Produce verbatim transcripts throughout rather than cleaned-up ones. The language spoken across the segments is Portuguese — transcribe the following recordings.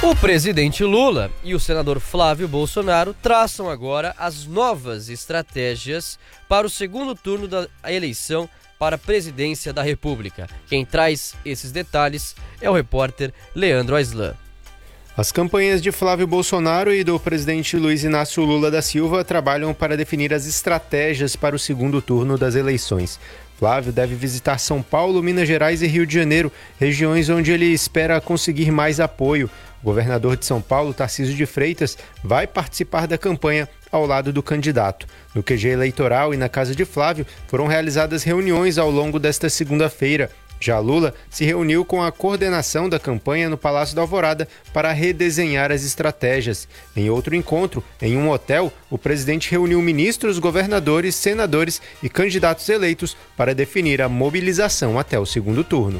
O presidente Lula e o senador Flávio Bolsonaro traçam agora as novas estratégias para o segundo turno da eleição para a presidência da República. Quem traz esses detalhes é o repórter Leandro Aislan. As campanhas de Flávio Bolsonaro e do presidente Luiz Inácio Lula da Silva trabalham para definir as estratégias para o segundo turno das eleições. Flávio deve visitar São Paulo, Minas Gerais e Rio de Janeiro, regiões onde ele espera conseguir mais apoio. O governador de São Paulo, Tarcísio de Freitas, vai participar da campanha ao lado do candidato. No Q G eleitoral e na casa de Flávio foram realizadas reuniões ao longo desta segunda-feira. Já Lula se reuniu com a coordenação da campanha no Palácio da Alvorada para redesenhar as estratégias. Em outro encontro, em um hotel, o presidente reuniu ministros, governadores, senadores e candidatos eleitos para definir a mobilização até o segundo turno.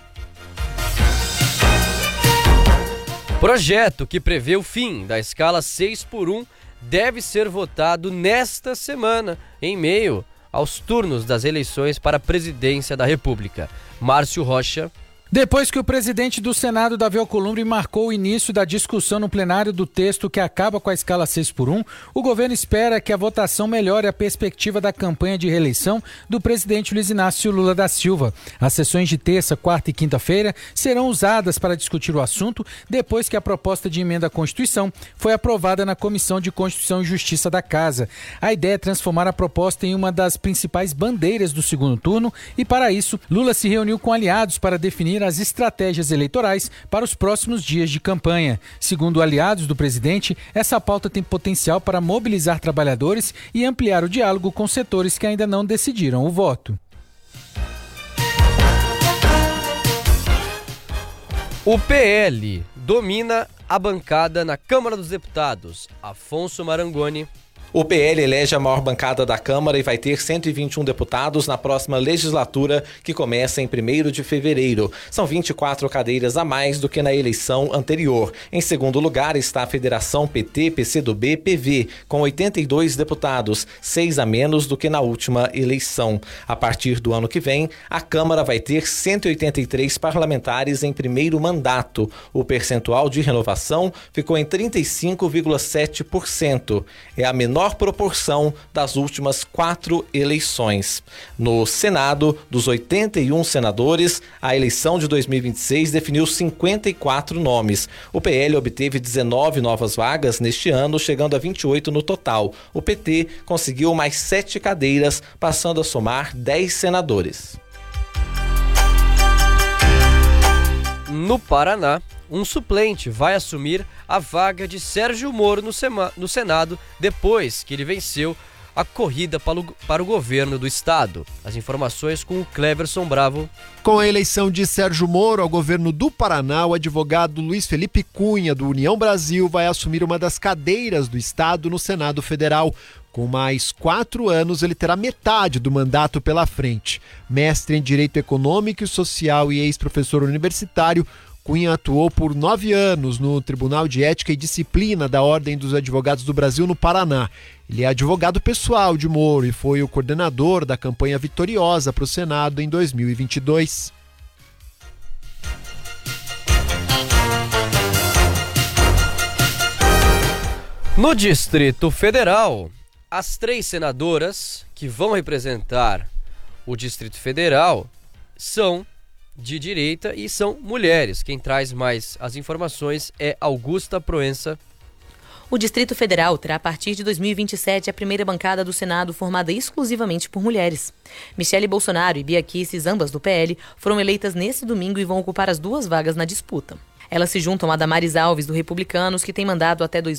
Projeto que prevê o fim da escala seis por um deve ser votado nesta semana, em meio aos turnos das eleições para a presidência da República. Márcio Rocha. Depois que o presidente do Senado, Davi Alcolumbre, marcou o início da discussão no plenário do texto que acaba com a escala seis por um, o governo espera que a votação melhore a perspectiva da campanha de reeleição do presidente Luiz Inácio Lula da Silva. As sessões de terça, quarta e quinta-feira serão usadas para discutir o assunto depois que a proposta de emenda à Constituição foi aprovada na Comissão de Constituição e Justiça da Casa. A ideia é transformar a proposta em uma das principais bandeiras do segundo turno e, para isso, Lula se reuniu com aliados para definir as estratégias eleitorais para os próximos dias de campanha. Segundo aliados do presidente, essa pauta tem potencial para mobilizar trabalhadores e ampliar o diálogo com setores que ainda não decidiram o voto. O P L domina a bancada na Câmara dos Deputados. Afonso Marangoni. O P L elege a maior bancada da Câmara e vai ter cento e vinte e um deputados na próxima legislatura, que começa em primeiro de fevereiro. São vinte e quatro cadeiras a mais do que na eleição anterior. Em segundo lugar está a Federação P T, P C do B, P V, com oitenta e dois deputados, seis a menos do que na última eleição. A partir do ano que vem, a Câmara vai ter cento e oitenta e três parlamentares em primeiro mandato. O percentual de renovação ficou em trinta e cinco vírgula sete por cento. É a menor proporção das últimas quatro eleições. No Senado, dos oitenta e um senadores, a eleição de dois mil e vinte e seis definiu cinquenta e quatro nomes. O P L obteve dezenove novas vagas neste ano, chegando a vinte e oito no total. O P T conseguiu mais sete cadeiras, passando a somar dez senadores. No Paraná, um suplente vai assumir a vaga de Sérgio Moro no, Sema, no Senado depois que ele venceu a corrida para o, para o governo do estado. As informações com o Cleverson Bravo. Com a eleição de Sérgio Moro ao governo do Paraná, o advogado Luiz Felipe Cunha, do União Brasil, vai assumir uma das cadeiras do estado no Senado Federal. Com mais quatro anos, ele terá metade do mandato pela frente. Mestre em Direito Econômico e Social e ex-professor universitário, Cunha atuou por nove anos no Tribunal de Ética e Disciplina da Ordem dos Advogados do Brasil no Paraná. Ele é advogado pessoal de Moro e foi o coordenador da campanha vitoriosa para o Senado em dois mil e vinte e dois. No Distrito Federal, as três senadoras que vão representar o Distrito Federal são de direita e são mulheres. Quem traz mais as informações é Augusta Proença. O Distrito Federal terá a partir de dois mil e vinte e sete a primeira bancada do Senado formada exclusivamente por mulheres. Michele Bolsonaro e Bia Kicis, ambas do P L, foram eleitas nesse domingo e vão ocupar as duas vagas na disputa. Elas se juntam a Damares Alves, do Republicanos, que tem mandato até dois mil